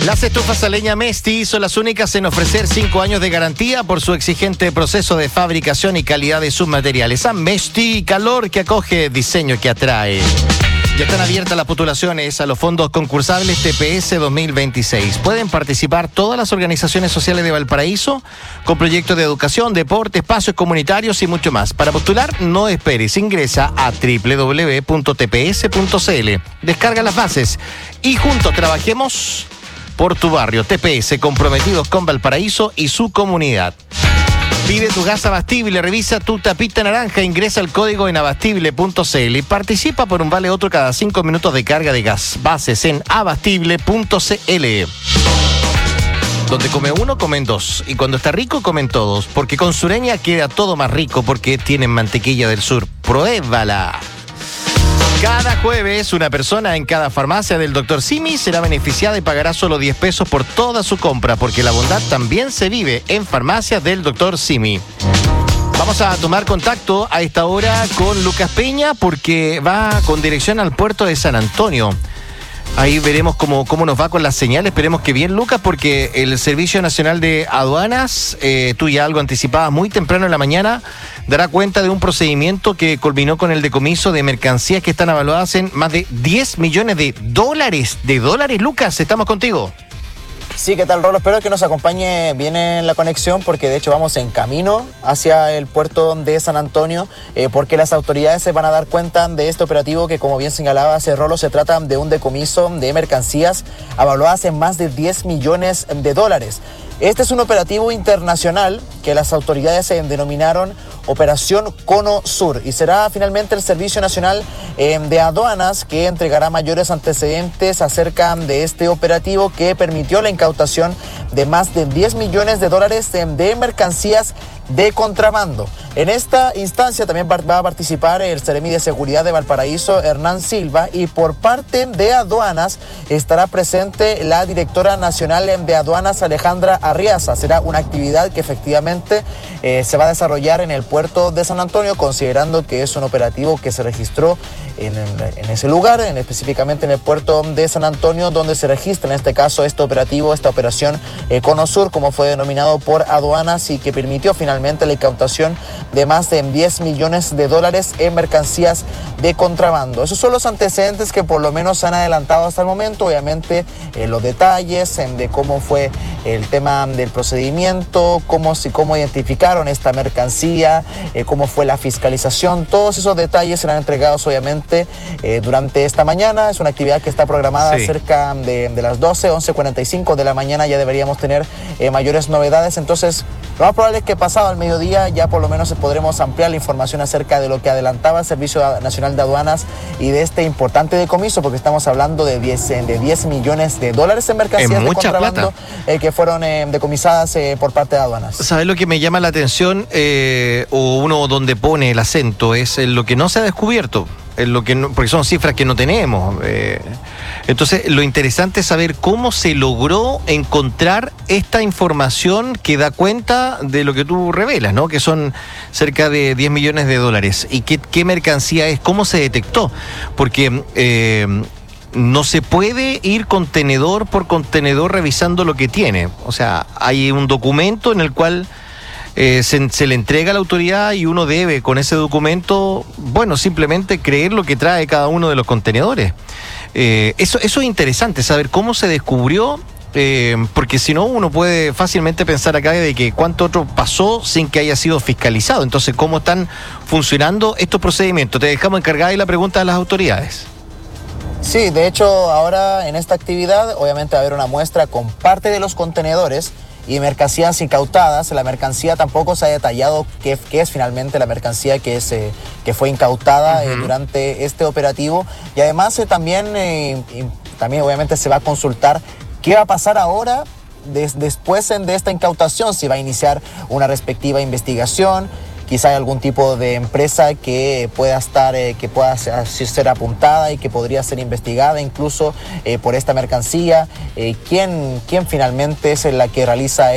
Las estufas a leña Mesti son las únicas en ofrecer 5 años de garantía por su exigente proceso de fabricación y calidad de sus materiales. A Mesti, calor que acoge, diseño que atrae. Ya están abiertas las postulaciones a los fondos concursables TPS 2026. Pueden participar todas las organizaciones sociales de Valparaíso con proyectos de educación, deporte, espacios comunitarios y mucho más. Para postular, no esperes. Ingresa a www.tps.cl. Descarga las bases y juntos trabajemos por tu barrio. TPS, comprometidos con Valparaíso y su comunidad. Pide tu gas Abastible, revisa tu tapita naranja, ingresa el código en abastible.cl y participa por un vale otro cada 5 minutos de carga de gas. Bases en abastible.cl. Donde come uno, comen dos. Y cuando está rico, comen todos. Porque con Sureña queda todo más rico porque tienen mantequilla del sur. ¡Pruébala! Cada jueves, una persona en cada farmacia del Dr. Simi será beneficiada y pagará solo 10 pesos por toda su compra, porque la bondad también se vive en farmacias del Dr. Simi. Vamos a tomar contacto a esta hora con Lucas Peña, porque va con dirección al puerto de San Antonio. Ahí veremos cómo nos va con las señales. Esperemos que bien, Lucas, porque el Servicio Nacional de Aduanas, tú ya algo anticipabas muy temprano en la mañana, dará cuenta de un procedimiento que culminó con el decomiso de mercancías que están evaluadas en más de 10 millones de dólares. Lucas, estamos contigo. Sí, ¿qué tal, Rolo? Espero que nos acompañe bien en la conexión, porque de hecho vamos en camino hacia el puerto de San Antonio, porque las autoridades se van a dar cuenta de este operativo que, como bien señalaba Rolo, se trata de un decomiso de mercancías evaluadas en más de 10 millones de dólares. Este es un operativo internacional que las autoridades denominaron Operación Cono Sur, y será finalmente el Servicio Nacional de Aduanas que entregará mayores antecedentes acerca de este operativo que permitió la incautación de más de 10 millones de dólares de mercancías de contrabando. En esta instancia también va a participar el Seremi de Seguridad de Valparaíso, Hernán Silva, y por parte de Aduanas estará presente la directora nacional de Aduanas, Alejandra Arriaza. Será una actividad que efectivamente se va a desarrollar en el puerto de San Antonio, considerando que es un operativo que se registró en ese lugar, específicamente en el puerto de San Antonio, donde se registra en este caso este operativo, esta operación Cono Sur, como fue denominado por Aduanas, y que permitió finalmente la incautación de más de 10 millones de dólares en mercancías de contrabando. Esos son los antecedentes que por lo menos se han adelantado hasta el momento. Obviamente los detalles de cómo fue el tema del procedimiento, cómo identificaron esta mercancía, cómo fue la fiscalización, todos esos detalles serán entregados obviamente durante esta mañana. Es una actividad que está programada cerca de las 11:45 de la mañana. Ya deberíamos tener mayores novedades. Entonces, lo más probable es que pasado al mediodía ya por lo menos podremos ampliar la información acerca de lo que adelantaba el Servicio Nacional de Aduanas y de este importante decomiso, porque estamos hablando de 10 millones de dólares en mercancías de contrabando que fueron decomisadas por parte de Aduanas. ¿Sabes lo que me llama la atención? O uno donde pone el acento es en lo que no se ha descubierto, en lo que no, porque son cifras que no tenemos. Entonces, lo interesante es saber cómo se logró encontrar esta información que da cuenta de lo que tú revelas, ¿no? Que son cerca de 10 millones de dólares. ¿Y qué mercancía es? ¿Cómo se detectó? Porque no se puede ir contenedor por contenedor revisando lo que tiene. O sea, hay un documento en el cual se le entrega a la autoridad y uno debe, con ese documento, simplemente creer lo que trae cada uno de los contenedores. Eso es interesante, saber cómo se descubrió, porque si no, uno puede fácilmente pensar acá de que cuánto otro pasó sin que haya sido fiscalizado. Entonces, ¿cómo están funcionando estos procedimientos? Te dejamos encargada de la pregunta de las autoridades. Sí, de hecho, ahora en esta actividad, obviamente va a haber una muestra con parte de los contenedores y mercancías incautadas. La mercancía tampoco se ha detallado qué es finalmente la mercancía que fue incautada durante este operativo. Y además también obviamente se va a consultar qué va a pasar ahora después de esta incautación, si va a iniciar una respectiva investigación. Quizá hay algún tipo de empresa que pueda ser apuntada y que podría ser investigada incluso por esta mercancía. ¿Quién finalmente es la que realiza